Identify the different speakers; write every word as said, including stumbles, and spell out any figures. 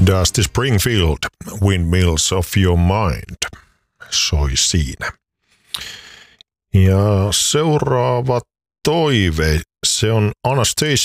Speaker 1: Dusty Springfield, Windmills of Your Mind, soi siinä. Ja seuraava toive, se on Anastacia